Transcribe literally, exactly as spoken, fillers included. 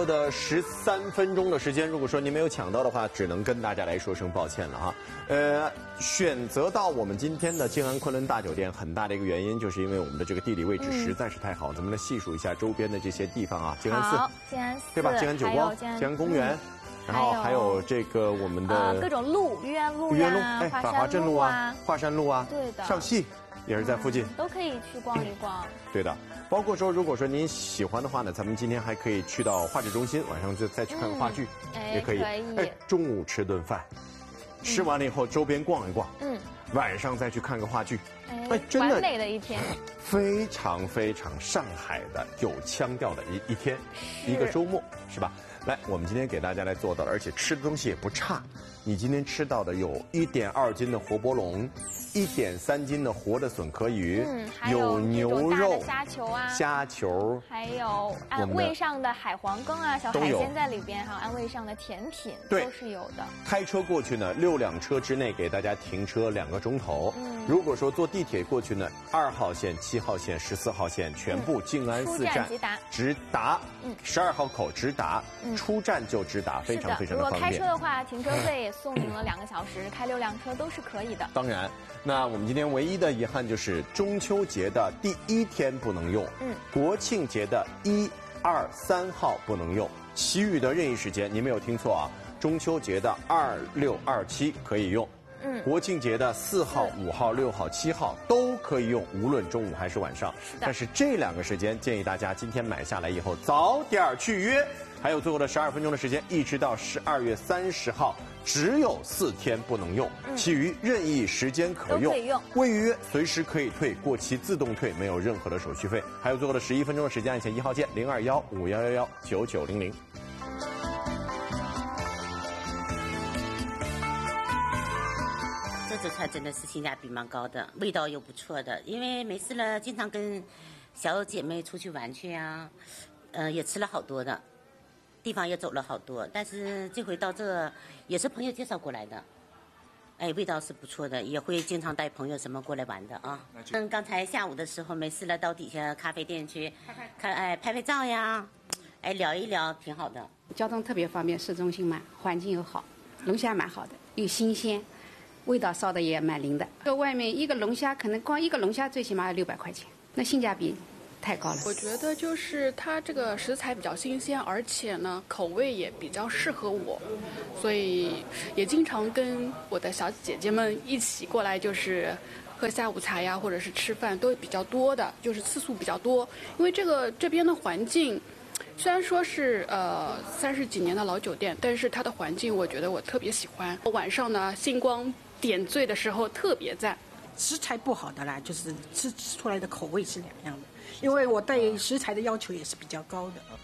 后的十三分钟的时间，如果说您没有抢到的话，只能跟大家来说声抱歉了哈。呃，选择到我们今天的静安昆仑大酒店，很大的一个原因就是因为我们的这个地理位置实在是太好。嗯、咱们来细数一下周边的这些地方啊，静安寺， 静安寺， 对吧？静安久光，静安公园。嗯然后还有这个我们的、 呃、各种路，愚园路呀， 哎， 法华镇路啊，华山路啊， 对的， 上戏也是在附近、 嗯，都可以去逛一逛。 对的，包括说如果说您喜欢的话呢，咱们今天还可以去到话剧中心，晚上就再去看个话剧， 嗯、 也可以。 可以。 哎，中午吃顿饭，吃完了以后周边逛一逛， 嗯， 晚上再去看个话剧， 哎， 哎真的完美的一天， 非常非常上海的有腔调的一一天，一个周末，是吧？来，我们今天给大家来做到了，而且吃的东西也不差。你今天吃到的有一点二斤的活剥龙，一点三斤的活的笋壳鱼， 嗯，还有牛肉、 虾球啊， 虾球， 还有安慰上的海皇羹啊，小海鲜在里边，还有安慰上的甜品，都是有的。 开车过去呢，六辆车之内给大家停车两个钟头。嗯，如果说坐地铁过去呢，二号线、七号线、十四号线全部静安寺站直达， 直达，嗯，十二号口直达，嗯，出站就直达，非常非常的方便。 如果开车的话，停车费送您了两个小时，开六辆车都是可以的。 当然，那我们今天唯一的遗憾就是中秋节的第一天不能用，嗯，国庆节的一、二、三号不能用，其余的任意时间，您没有听错啊，中秋节的二、六、二、七可以用。嗯，国庆节的四号、五号、六号、七号都可以用，无论中午还是晚上。是的。但是这两个时间，建议大家今天买下来以后早点去约。还有最后的十二分钟的时间，一直到十二月三十号，只有四天不能用，嗯、其余任意时间可用。 都可以用。 未预约随时可以退，过期自动退，没有任何的手续费。还有最后的十一分钟的时间，按下一号键零二幺五幺幺幺九九零零。 这菜真的是性价比蛮高的，味道又不错的。因为没事了，经常跟小姐妹出去玩去呀、啊，呃，也吃了好多的，地方也走了好多。但是这回到这也是朋友介绍过来的，哎，味道是不错的，也会经常带朋友什么过来玩的啊。嗯，刚才下午的时候没事了，到底下咖啡店去看，哎，拍拍照呀，哎，聊一聊，挺好的。 交通特别方便，市中心嘛，环境又好，龙虾蛮好的，又新鲜。味道烧的也蛮灵的，这外面一个龙虾可能光一个龙虾最起码要六百块钱，那性价比太高了。 我觉得就是它这个食材比较新鲜，而且呢口味也比较适合我，所以也经常跟我的小姐姐们一起过来，就是喝下午茶呀，或者是吃饭都比较多的，就是次数比较多。因为这个这边的环境。虽然说是呃三十几年的老酒店，但是它的环境我觉得我特别喜欢。晚上呢星光点缀的时候特别赞。 食材不好的啦，就是吃出来的口味是两样的，因为我对食材的要求也是比较高的。